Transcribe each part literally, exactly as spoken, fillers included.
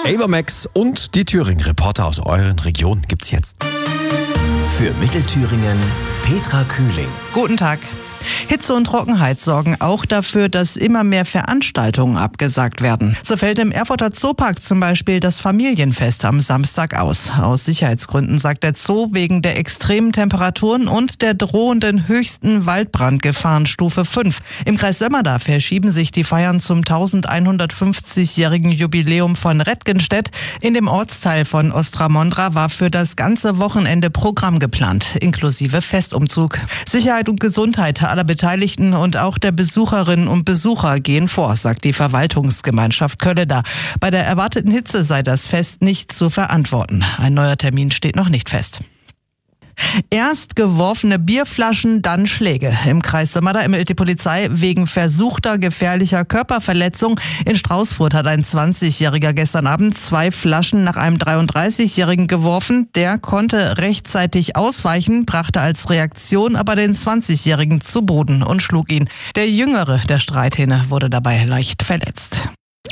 Ava Max und die Thüringen-Reporter aus euren Regionen gibt's jetzt. Für Mittelthüringen Petra Kühling. Guten Tag. Hitze und Trockenheit sorgen auch dafür, dass immer mehr Veranstaltungen abgesagt werden. So fällt im Erfurter Zoopark zum Beispiel das Familienfest am Samstag aus. Aus Sicherheitsgründen, sagt der Zoo, wegen der extremen Temperaturen und der drohenden höchsten Waldbrandgefahrenstufe fünf. Im Kreis Sömmerda verschieben sich die Feiern zum elfhundertfünfzigjährigen Jubiläum von Rettgenstedt. In dem Ortsteil von Ostramondra war für das ganze Wochenende Programm geplant, inklusive Festumzug. Sicherheit und Gesundheit aller Beteiligten und auch der Besucherinnen und Besucher gehen vor, sagt die Verwaltungsgemeinschaft Kölleda. Bei der erwarteten Hitze sei das Fest nicht zu verantworten. Ein neuer Termin steht noch nicht fest. Erst geworfene Bierflaschen, dann Schläge. Im Kreis Sömmerda ermittelt die Polizei wegen versuchter gefährlicher Körperverletzung. In Straußfurt hat ein zwanzigjähriger gestern Abend zwei Flaschen nach einem dreiunddreißigjährigen geworfen. Der konnte rechtzeitig ausweichen, brachte als Reaktion aber den zwanzigjährigen zu Boden und schlug ihn. Der Jüngere der Streithähne wurde dabei leicht verletzt.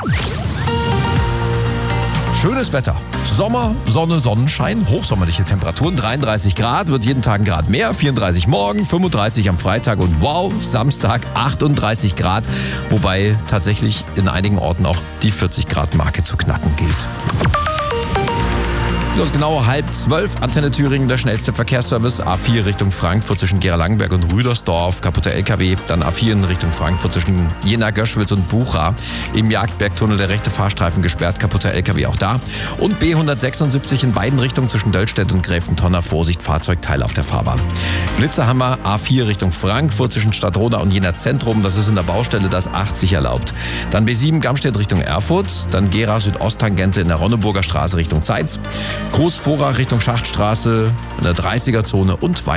Schönes Wetter. Sommer, Sonne, Sonnenschein, hochsommerliche Temperaturen, dreiunddreißig Grad, wird jeden Tag ein Grad mehr, vierunddreißig morgen, fünfunddreißig am Freitag und wow, Samstag achtunddreißig Grad, wobei tatsächlich in einigen Orten auch die vierzig Grad Marke zu knacken gilt. Los, genau halb zwölf, Antenne Thüringen, der schnellste Verkehrsservice. A vier Richtung Frankfurt zwischen Gera-Langenberg und Rüdersdorf, kaputter L K W. Dann A vier in Richtung Frankfurt zwischen Jena-Göschwitz und Bucha. Im Jagdbergtunnel der rechte Fahrstreifen gesperrt, kaputter L K W auch da. Und B hundertsechsundsiebzig in beiden Richtungen zwischen Döllstedt und Gräfentonner. Vorsicht, Fahrzeugteile auf der Fahrbahn. Blitzerhammer, A vier Richtung Frankfurt zwischen Stadtroda und Jena Zentrum. Das ist in der Baustelle, das achtzig erlaubt. Dann B sieben Gamstedt Richtung Erfurt. Dann Gera Südosttangente in der Ronneburger Straße Richtung Zeitz. Großvorach Richtung Schachtstraße in der dreißiger Zone und weiter.